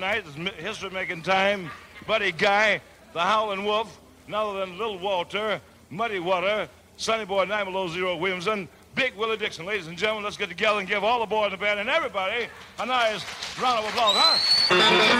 tonight is history-making time. Buddy Guy, the Howlin' Wolf, none other than Little Walter, Muddy Water, Sonny Boy 900 Williamson, Big Willie Dixon. Ladies and gentlemen, let's get together and give all the boys in the band and everybody a nice round of applause, huh?